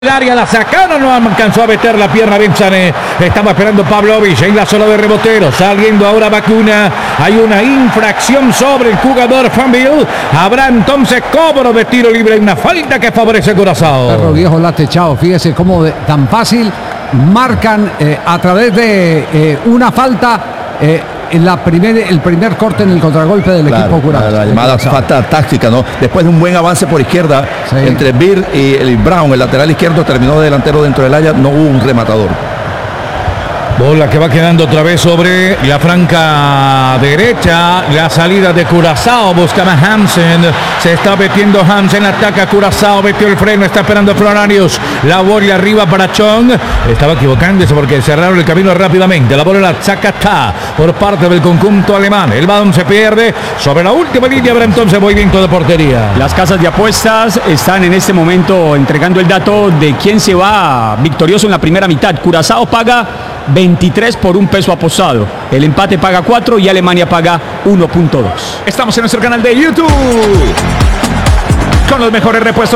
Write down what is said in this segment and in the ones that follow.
El área la sacaron, no alcanzó a meter la pierna bien Sané. Estaba esperando Pavlovic en la zona de rebotero. Saliendo ahora Bacuna. Hay una infracción sobre el jugador Fanville. Habrá entonces cobro de tiro libre. Una falta que favorece Curazao. Perro viejo la ha techado. Fíjese cómo tan fácil marcan a través de una falta. El primer corte en el contragolpe del equipo Curazao. La llamada falta táctica, ¿no? Después de un buen avance por izquierda, sí, entre Bir y el Brown, el lateral izquierdo, terminó de delantero dentro del área, no hubo un rematador. Bola que va quedando otra vez sobre la franca derecha. La salida de Curazao. Buscaba Hansen. Se está metiendo Hansen. Ataca Curazao. Metió el freno. Está esperando Florarius. La bola arriba para Chong. Estaba equivocándose porque cerraron el camino rápidamente. La bola la saca Ta por parte del conjunto alemán. El balón se pierde sobre la última línea. Habrá entonces movimiento de portería. Las casas de apuestas están en este momento entregando el dato de quién se va victorioso en la primera mitad. Curazao paga 23 por un peso apostado. El empate paga 4 y Alemania paga 1.2. Estamos en nuestro canal de YouTube con los mejores repuestos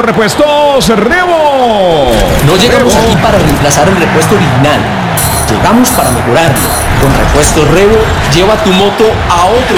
Revo. No llegamos aquí para reemplazar el repuesto original. Llegamos para mejorarlo. Con Repuestos Revo, lleva tu moto a otro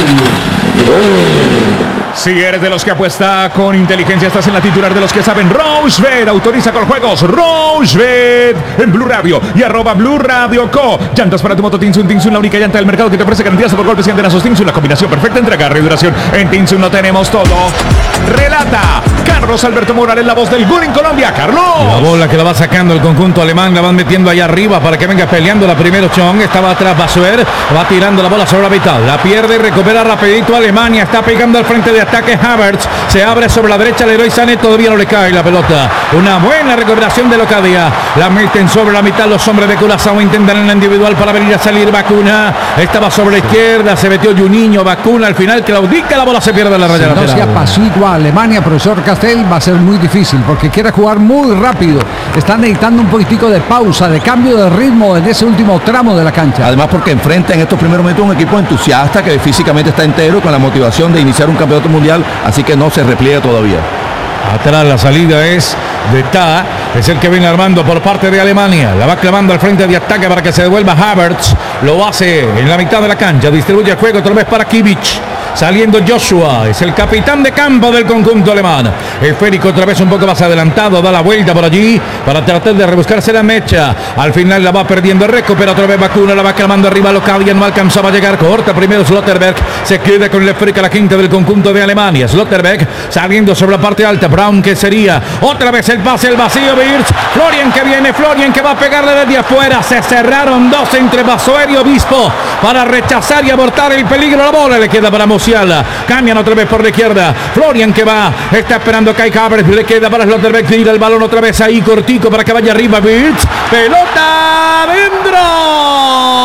nivel. Si eres de los que apuesta con inteligencia, estás en la titular de los que saben. Rochebet autoriza con juegos. Rochebet en Blue Radio y @Blue Radio Co. Llantas para tu moto Tinsun. Tinsun, la única llanta del mercado que te ofrece garantías por golpes y antenazos. Tinsun, la combinación perfecta entre agarre y duración. En Tinsun lo tenemos todo. Relata Carlos Alberto Morales, la voz del gol en Colombia. Carlos. La bola que la va sacando el conjunto alemán, la van metiendo allá arriba para que venga peleando la primera Chong. Estaba atrás Basuer, va tirando la bola sobre la mitad. La pierde y recupera rapidito Alemania. Está pegando al frente de ataque Havertz. Se abre sobre la derecha Leroy Sané. Todavía no le cae la pelota. Una buena recuperación de Locadia. La meten sobre la mitad los hombres de Curazao. Intentan en la individual para venir a salir Bacuna. Estaba sobre la izquierda. Se metió Juninho. Bacuna al final claudica. La bola se pierde en la raya lateral. Si no se apacigua Alemania, profesor Castel, va a ser muy difícil porque quiere jugar muy rápido. Están necesitando un poquitico de pausa, de cambio de ritmo en ese último tramo de la cancha. Además porque enfrenta en estos primeros momentos un equipo entusiasta que físicamente está entero con la motivación de iniciar un campeonato mundial, así que no se repliega todavía. Atrás la salida es de Ta, es el que viene armando por parte de Alemania. La va clavando al frente de ataque para que se devuelva Havertz. Lo hace en la mitad de la cancha. Distribuye el juego otra vez para Kimmich. Saliendo Joshua, es el capitán de campo del conjunto alemán. El Férico otra vez un poco más adelantado, da la vuelta por allí para tratar de rebuscarse la mecha. Al final la va perdiendo, recupera otra vez Bacuna, la va clamando arriba Locadia, no alcanzaba a llegar, corta primero Slotterberg, se queda con el esférica la quinta del conjunto de Alemania. Slotterberg saliendo sobre la parte alta, Brown que sería otra vez el pase, el vacío, Wirtz, Florian que viene, Florian que va a pegarle desde afuera, se cerraron dos entre Basuer y Obispo para rechazar y abortar el peligro. La bola le queda para Musiala. Cambian otra vez por la izquierda. Florian que va, está esperando Kai Havertz, le queda para Slotterberg, tira el balón otra vez ahí cortico para que vaya arriba Wirtz. Pelota dentro.